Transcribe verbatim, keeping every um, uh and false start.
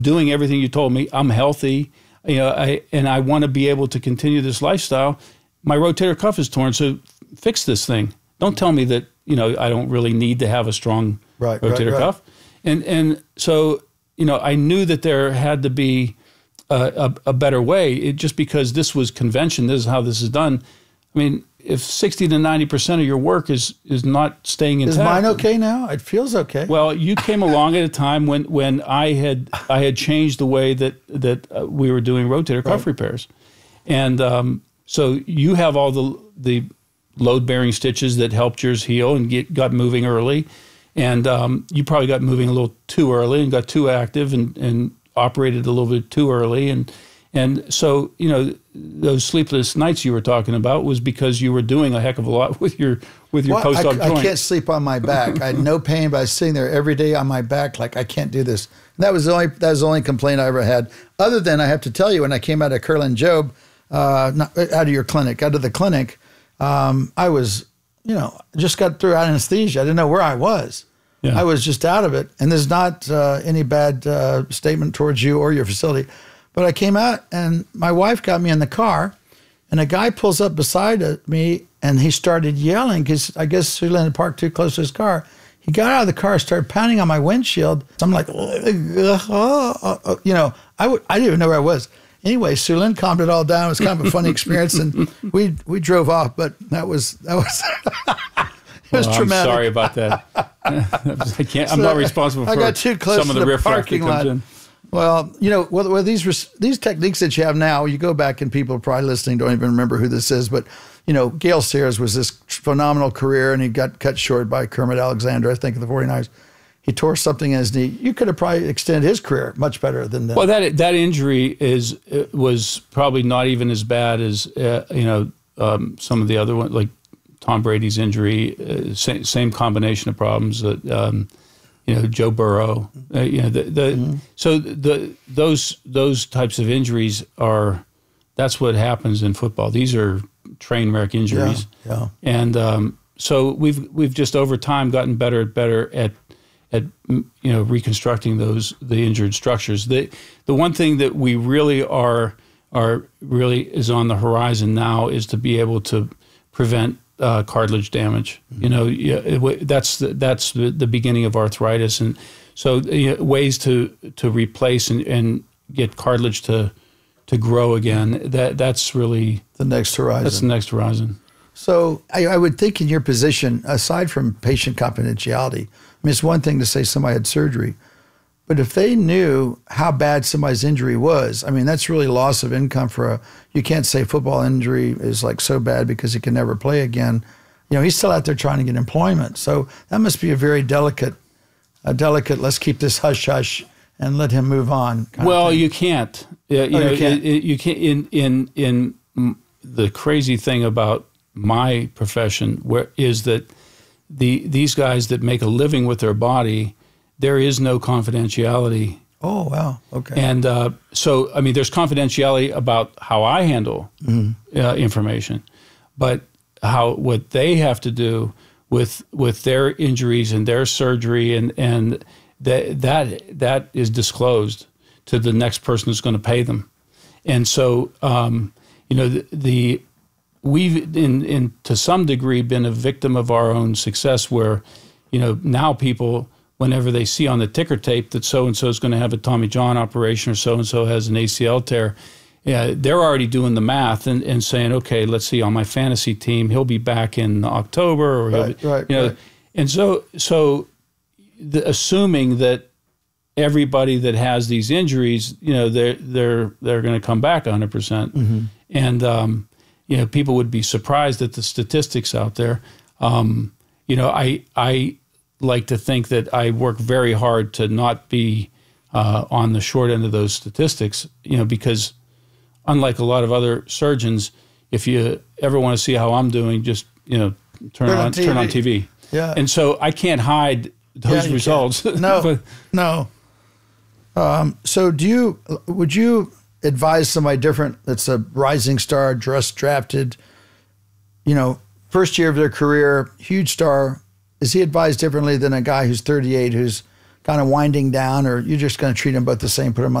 doing everything you told me. I'm healthy, you know, I, and I want to be able to continue this lifestyle. My rotator cuff is torn, so fix this thing. Don't tell me that, you know, I don't really need to have a strong right, rotator right, right. cuff. And and so, you know, I knew that there had to be a, a, a better way. It, just because this was convention, this is how this is done. I mean, if sixty to ninety percent of your work is is not staying intact. Is mine okay now? It feels okay. Well, you came along at a time when when I had I had changed the way that that uh, we were doing rotator cuff Right. repairs, and um, so you have all the the load bearing stitches that helped yours heal and get got moving early, and um, you probably got moving a little too early and got too active and and operated a little bit too early, and and so you know those sleepless nights you were talking about was because you were doing a heck of a lot with your with your Well, post op I, joint. I can't sleep on my back. I had no pain, but I was sitting there every day on my back like I can't do this. And that was the only that was the only complaint I ever had. Other than I have to tell you, when I came out of Kerlan Job, uh, not out of your clinic, out of the clinic, um, I was, you know, just got through anesthesia. I didn't know where I was. Yeah. I was just out of it. And there's not uh, any bad uh, statement towards you or your facility. But I came out and my wife got me in the car and a guy pulls up beside me and he started yelling because I guess Sulen had parked too close to his car. He got out of the car, started pounding on my windshield. So I'm like, you know, I, would, I didn't even know where I was. Anyway, Sulen calmed it all down. It was kind of a funny experience and we we drove off, but that was, that was, it was well, traumatic. I'm sorry about that. I can't, So I'm not responsible for I got too close some of to the, the riffraff that parking comes lot. in. Well, you know, well, well, these res- these techniques that you have now, you go back and people probably listening don't even remember who this is, but, you know, Gale Sayers was this phenomenal career and he got cut short by Kermit Alexander, I think, of the forty-niners. He tore something in his knee. You could have probably extended his career much better than that. Well, that that injury is was probably not even as bad as, uh, you know, um, some of the other ones, like Tom Brady's injury, uh, same, same combination of problems that, um, you know, Joe Burrow, uh, you know, the, the mm-hmm. so the those those types of injuries are, that's what happens in football. These are train wreck injuries, yeah, yeah. and um, so we've we've just over time gotten better and better at at you know reconstructing those the injured structures. The the one thing that we really are are really is on the horizon now is to be able to prevent Uh, cartilage damage. You know, yeah, it, that's the, that's the, the beginning of arthritis, and so you know, ways to to replace and, and get cartilage to to grow again. That that's really the next horizon. That's the next horizon. So I, I would think in your position, aside from patient confidentiality, I mean, it's one thing to say somebody had surgery, but if they knew how bad somebody's injury was, I mean, that's really loss of income for a, you can't say football injury is like so bad because he can never play again. You know, he's still out there trying to get employment. So that must be a very delicate, a delicate, let's keep this hush hush and let him move on. Well, you can't. Uh, you oh, know, you can't. It, it, you can't. In in in the crazy thing about my profession, where is that the these guys that make a living with their body, there is no confidentiality. Oh, wow. Okay. And uh, so, I mean, there's confidentiality about how I handle mm-hmm. uh, information, but how what they have to do with with their injuries and their surgery, and and that that that is disclosed to the next person who's going to pay them. And so, um, you know, the, the we've in in to some degree been a victim of our own success, where, you know, now people, whenever they see on the ticker tape that so-and-so is going to have a Tommy John operation or so-and-so has an A C L tear, yeah, they're already doing the math and, and saying, okay, let's see, on my fantasy team, he'll be back in October. Or he'll right, be, right, you know, right. And so, so the, assuming that everybody that has these injuries, you know, they're, they're, they're going to come back one hundred percent. Mm-hmm. And, um, you know, people would be surprised at the statistics out there. Um, you know, I, I, like to think that I work very hard to not be uh, on the short end of those statistics, you know, because unlike a lot of other surgeons, if you ever want to see how I'm doing, just, you know, turn, turn on, on turn on T V. Yeah. And so I can't hide those yeah, results. No, but, no. Um, so do you, would you advise somebody different that's a rising star, just drafted, you know, first year of their career, huge star? Is he advised differently than a guy who's thirty-eight, who's kind of winding down, or you're just going to treat them both the same, put them on